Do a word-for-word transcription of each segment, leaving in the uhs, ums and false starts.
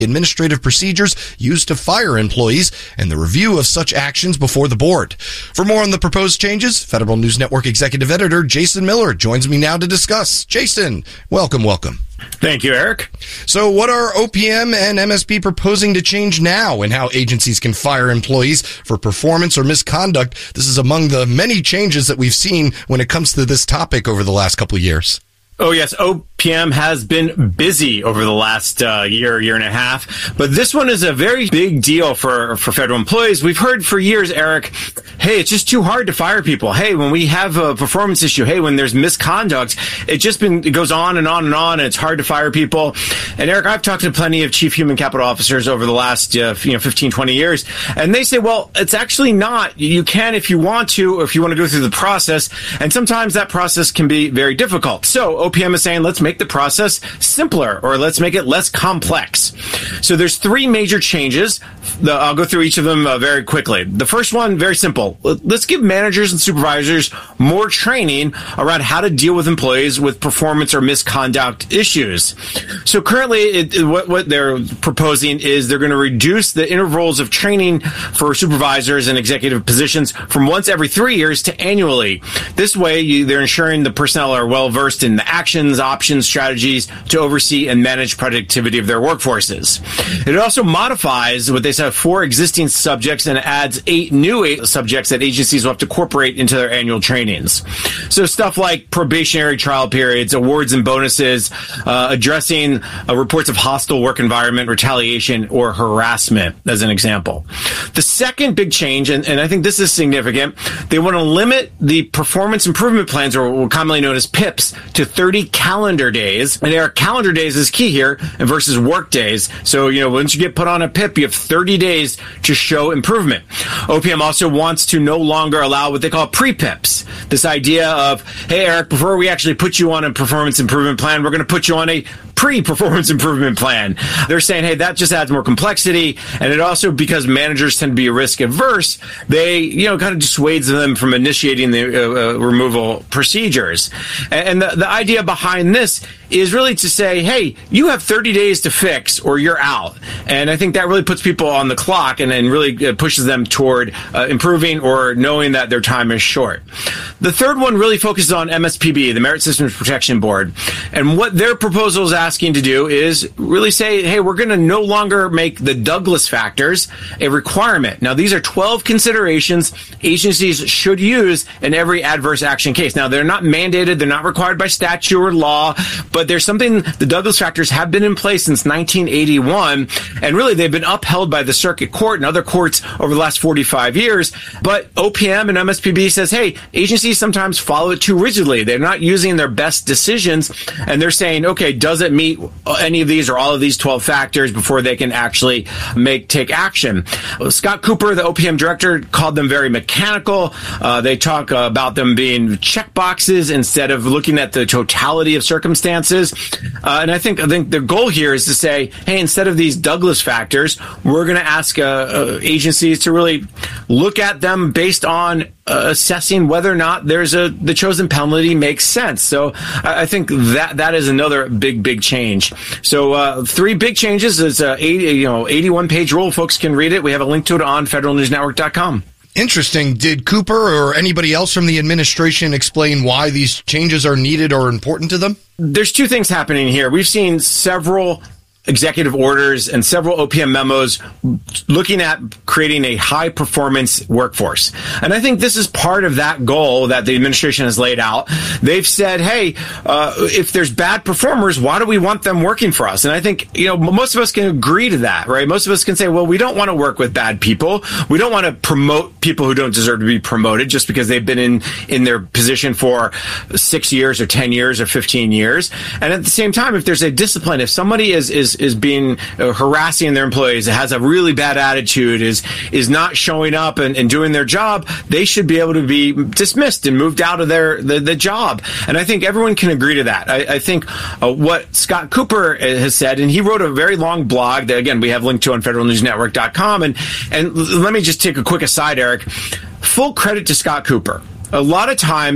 administrative procedures used to fire employees and the review of such actions before the board. For more on the proposed changes, Federal News Network Executive Editor Jason Miller joins me now to discuss. Jason, welcome, welcome. Thank you, Eric. So what are O P M and M S P proposing to change now in how agencies can fire employees for performance or misconduct? This is among the many changes that we've seen when it comes to this topic over the last couple of years. Oh, yes. O P M has been busy over the last uh, year, year and a half. But this one is a very big deal for, for federal employees. We've heard for years, Eric, hey, it's just too hard to fire people. Hey, when we have a performance issue, hey, when there's misconduct, it just been, it goes on and on and on, and it's hard to fire people. And Eric, I've talked to plenty of chief human capital officers over the last, uh, you know, fifteen, twenty years, and they say, well, it's actually not. You can if you want to, if you want to go through the process. And sometimes that process can be very difficult. So O P M is saying, let's make the process simpler, or let's make it less complex. So there's three major changes. The, I'll go through each of them uh, very quickly. The first one, very simple. Let's give managers and supervisors more training around how to deal with employees with performance or misconduct issues. So currently, it, what, what they're proposing is they're going to reduce the intervals of training for supervisors and executive positions from once every three years to annually. This way, you, they're ensuring the personnel are well versed in the actions, options, strategies to oversee and manage productivity of their workforces. It also modifies what they said four existing subjects and adds eight new eight subjects that agencies will have to incorporate into their annual trainings. So stuff like probationary trial periods, awards and bonuses, uh, addressing uh, reports of hostile work environment, retaliation, or harassment, as an example. The second big change, and, and I think this is significant, they want to limit the performance improvement plans, or commonly known as P I Ps, to thirty calendar days. And our calendar days is key here versus work days. So, you know, once you get put on a P I P, you have thirty days to show improvement. O P M also wants to no longer allow what they call pre-P I Ps. This idea of, hey, Eric, before we actually put you on a performance improvement plan, we're going to put you on a pre-performance improvement plan. They're saying, hey, that just adds more complexity. And it also, because managers tend to be risk averse, they, you know, kind of dissuades them from initiating the uh, uh, removal procedures. And, and the, the idea behind this is really to say, hey, you have thirty days to fix or you're out. And I think that really puts people on the clock and then really pushes them toward uh, improving or knowing that their time is short. The third one really focuses on M S P B, the Merit Systems Protection Board. And what their proposal is asking to do is really say, hey, we're going to no longer make the Douglas factors a requirement. Now, these are twelve considerations agencies should use in every adverse action case. Now, they're not mandated, they're not required by statute or law, but there's something, the Douglas factors have been in place since nineteen eighty-one, and really they've been upheld by the circuit court and other courts over the last forty-five years. But O P M and M S P B says, hey, agencies sometimes follow it too rigidly. They're not using their best decisions, and they're saying, okay, does it meet any of these or all of these twelve factors before they can actually make take action? Scott Cooper, the O P M director, called them very mechanical. Uh, they talk uh, about them being check boxes instead of looking at the totality of circumstances. Uh, and I think I think the goal here is to say, hey, instead of these Douglas factors, we're going to ask uh, uh, agencies to really look at them based on uh, assessing whether or not there's a the chosen penalty makes sense. So I, I think that that is another big big change. So uh, three big changes. It's a eighty, you know eighty-one page rule. Folks can read it. We have a link to it on federal news network dot com. Interesting. Did Cooper or anybody else from the administration explain why these changes are needed or important to them? There's two things happening here. We've seen several executive orders and several O P M memos looking at creating a high-performance workforce. And I think this is part of that goal that the administration has laid out. They've said, hey, uh, if there's bad performers, why do we want them working for us? And I think, you know, most of us can agree to that, right? Most of us can say, well, we don't want to work with bad people. We don't want to promote people who don't deserve to be promoted just because they've been in, in their position for six years or ten years or fifteen years. And at the same time, if there's a discipline, if somebody is, is is being uh, harassing their employees, has a really bad attitude, is is not showing up and, and doing their job, they should be able to be dismissed and moved out of their the, the job. And I think everyone can agree to that. I, I think uh, what Scott Cooper has said, and he wrote a very long blog that, again, we have linked to on federal news network dot com. And, and let me just take a quick aside, Eric. Full credit to Scott Cooper. A lot of times,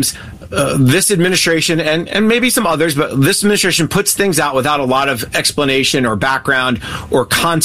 uh, this administration and, and maybe some others, but this administration puts things out without a lot of explanation or background or context